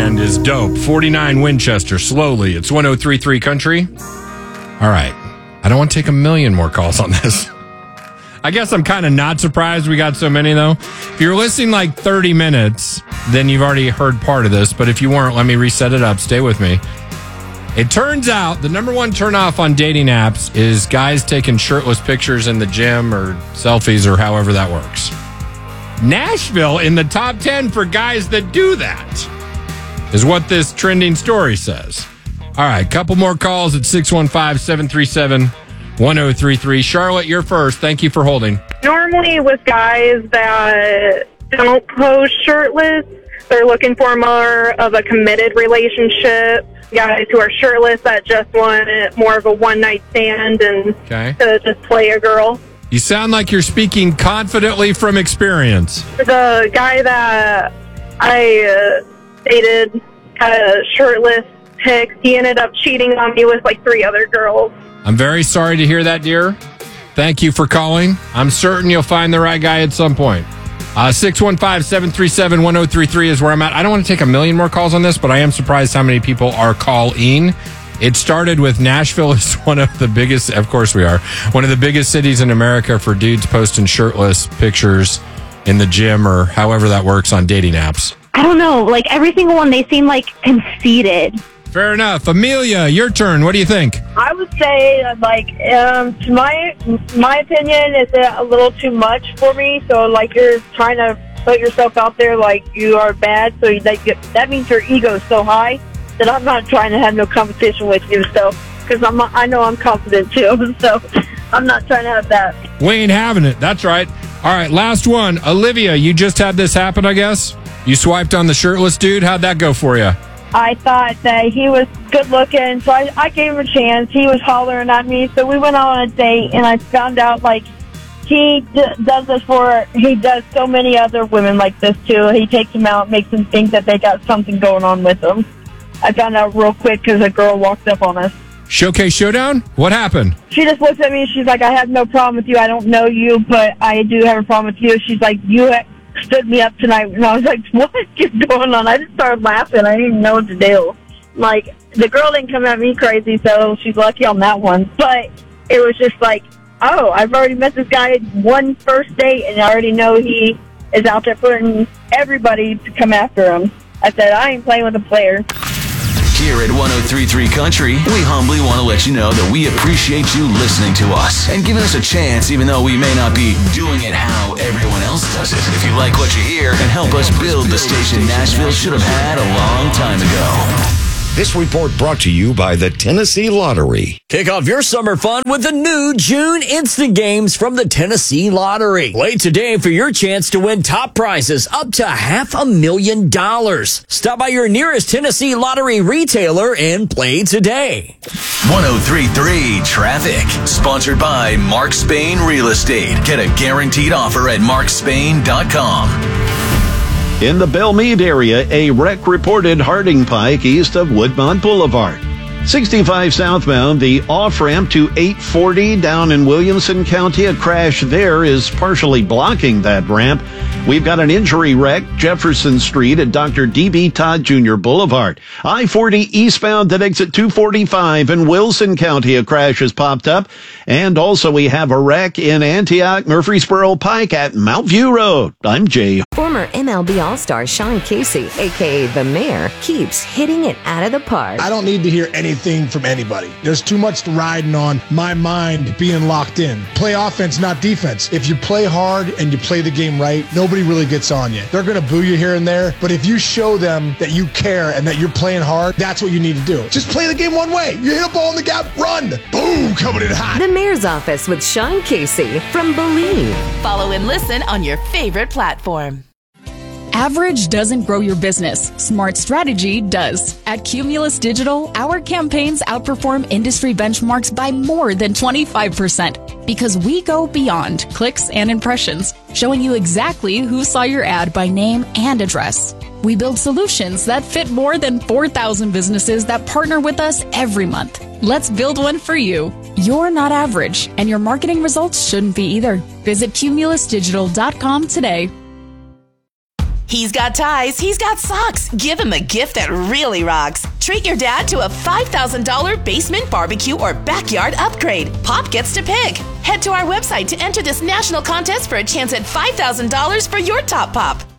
band is dope. 49 Winchester, Slowly. It's 103.3 Country. All right. I don't want to take a million more calls on this. I guess I'm kind of not surprised we got so many, though. If you're listening like 30 minutes, then you've already heard part of this. But if you weren't, let me reset it up. Stay with me. It turns out the number one turnoff on dating apps is guys taking shirtless pictures in the gym or selfies or however that works. Nashville in the top 10 for guys that do that is what this trending story says. All right, couple more calls at 615-737-1033. Charlotte, you're first. Thank you for holding. Normally with guys that don't pose shirtless, they're looking for more of a committed relationship. Guys who are shirtless that just want more of a one-night stand and to just play a girl. You sound like you're speaking confidently from experience. The guy that I dated had a shirtless pics. He ended up cheating on me with like 3 other girls. I'm very sorry to hear that, dear. Thank you for calling. I'm certain you'll find the right guy at some point. 615-737-1033 is where I'm at. I don't want to take a million more calls on this, but I am surprised how many people are calling. It started with Nashville is one of the biggest, of course we are, one of the biggest cities in America for dudes posting shirtless pictures in the gym or however that works on dating apps. I don't know. Like every single one, they seem like conceited. Fair enough. Amelia, your turn. What do you think? I would say, to my opinion, it's a little too much for me. So, like, you're trying to put yourself out there like you are bad. So, that means your ego is so high that I'm not trying to have no competition with you. So, because I know I'm confident too. So, I'm not trying to have that. We ain't having it. That's right. All right, last one. Olivia, you just had this happen, I guess? You swiped on the shirtless dude. How'd that go for you? I thought that he was good looking, so I gave him a chance. He was hollering at me, so we went on a date, and I found out, like, he does so many other women like this, too. He takes them out, makes them think that they got something going on with them. I found out real quick because a girl walked up on us. Showcase Showdown? What happened? She just looked at me, and she's like, I have no problem with you. I don't know you, but I do have a problem with you. She's like, you stood me up tonight, and I was like, what is going on? I just started laughing. I didn't even know what to do. Like, the girl didn't come at me crazy, so she's lucky on that one. But it was just like, oh, I've already met this guy one first date, and I already know he is out there putting everybody to come after him. I said, I ain't playing with a player. Here at 103.3 Country, we humbly want to let you know that we appreciate you listening to us and giving us a chance, even though we may not be doing it how everyone else does it. If you like what you hear and help us build the station Nashville should have had a long time ago. This report brought to you by the Tennessee Lottery. Kick off your summer fun with the new June Instant Games from the Tennessee Lottery. Play today for your chance to win top prizes up to $500,000. Stop by your nearest Tennessee Lottery retailer and play today. 103.3 Traffic. Sponsored by Mark Spain Real Estate. Get a guaranteed offer at markspain.com. In the Belmead area, a wreck reported Harding Pike east of Woodmont Boulevard. 65 southbound, the off-ramp to 840 down in Williamson County. A crash there is partially blocking that ramp. We've got an injury wreck, Jefferson Street at Dr. D.B. Todd Jr. Boulevard. I-40 eastbound at exit 245 in Wilson County. A crash has popped up. And also we have a wreck in Antioch, Murfreesboro Pike at Mount View Road. I'm Jay. Former MLB All-Star Sean Casey, a.k.a. The Mayor, keeps hitting it out of the park. I don't need to hear anything from anybody. There's too much riding on my mind being locked in. Play offense, not defense. If you play hard and you play the game right, nobody really gets on you. They're going to boo you here and there, but if you show them that you care and that you're playing hard, that's what you need to do. Just play the game one way. You hit a ball in the gap, run. Boom, coming in hot. The Mayor's Office with Sean Casey from Believe. Follow and listen on your favorite platform. Average doesn't grow your business. Smart strategy does. At Cumulus Digital, our campaigns outperform industry benchmarks by more than 25% because we go beyond clicks and impressions, showing you exactly who saw your ad by name and address. We build solutions that fit more than 4,000 businesses that partner with us every month. Let's build one for you. You're not average, and your marketing results shouldn't be either. Visit cumulusdigital.com today. He's got ties, he's got socks. Give him a gift that really rocks. Treat your dad to a $5,000 basement barbecue or backyard upgrade. Pop gets to pick. Head to our website to enter this national contest for a chance at $5,000 for your top pop.